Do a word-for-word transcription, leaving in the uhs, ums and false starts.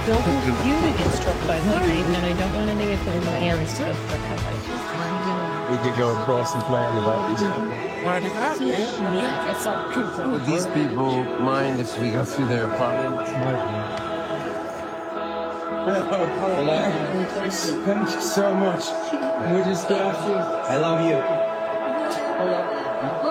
don't want you to get struck by lightning, and I don't want any of my parents to get struck by lightning. We could go across and play on the boat. Would these people mind if we go through their apartment? Thank you so much. We just got you. I love you. Hello.